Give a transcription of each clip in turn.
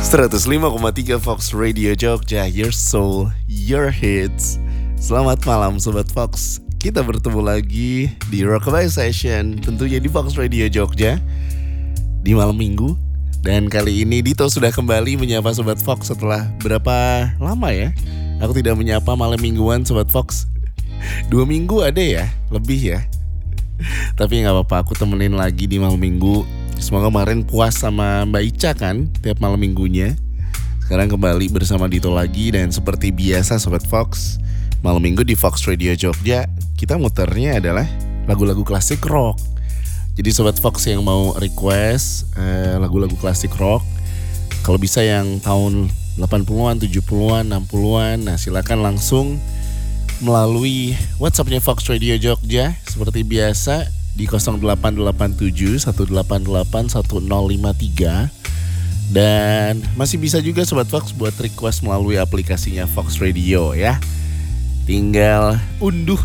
105,3 Fox Radio Jogja, your soul, your hits. Selamat malam Sobat Fox. Kita bertemu lagi di Rockabye Session, tentunya di Fox Radio Jogja di malam minggu. Dan kali ini Dito sudah kembali menyapa Sobat Fox setelah berapa lama ya aku tidak menyapa malam mingguan Sobat Fox. 2 minggu ada ya, lebih ya. Tapi gak apa-apa, aku temenin lagi di malam minggu. Semoga kemarin puas sama Mbak Ica kan tiap malam minggunya. Sekarang kembali bersama Dito lagi. Dan seperti biasa Sobat Fox, malam minggu di Fox Radio Jogja kita muternya adalah lagu-lagu klasik rock. Jadi Sobat Fox yang mau request lagu-lagu klasik rock, kalau bisa yang tahun 80-an, 70-an, 60-an, nah silakan langsung melalui WhatsApp-nya Fox Radio Jogja seperti biasa di 0887 188 1053. Dan masih bisa juga Sobat Fox buat request melalui aplikasinya Fox Radio ya. Tinggal unduh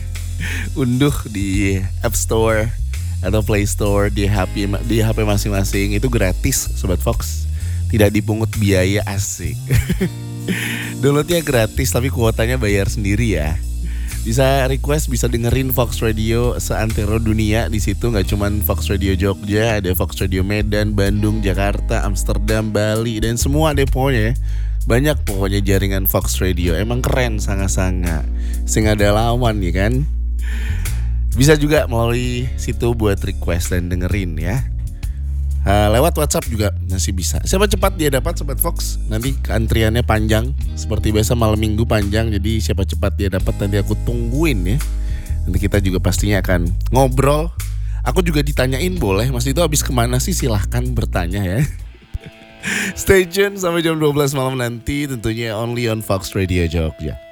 di App Store atau Play Store di HP masing-masing. Itu gratis Sobat Fox, tidak dipungut biaya, asik. Downloadnya gratis tapi kuotanya bayar sendiri ya. Bisa request, bisa dengerin Fox Radio seantero dunia di situ. Nggak cuman Fox Radio Jogja, ada Fox Radio Medan, Bandung, Jakarta, Amsterdam, Bali, dan semua ada pokoknya. Banyak pokoknya jaringan Fox Radio. Emang keren sangat-sangat. Sing ada lawan ya kan. Bisa juga melalui situ buat request dan dengerin ya. Lewat WhatsApp juga masih bisa. Siapa cepat dia dapat Sobat Fox. Nanti antriannya panjang. Seperti biasa malam minggu panjang. Jadi siapa cepat dia dapat nanti aku tungguin ya. Nanti kita juga pastinya akan ngobrol. Aku juga ditanyain boleh, Mas itu habis kemana sih, silahkan bertanya ya. Stay tune sampai jam 12 malam nanti, tentunya only on Fox Radio Jogja.